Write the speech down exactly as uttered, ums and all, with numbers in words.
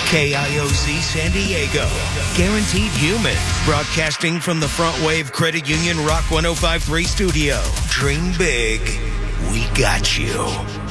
K I O Z San Diego. Guaranteed Human. Broadcasting from the Front Wave Credit Union Rock one oh five point three studio. Dream big. We got you.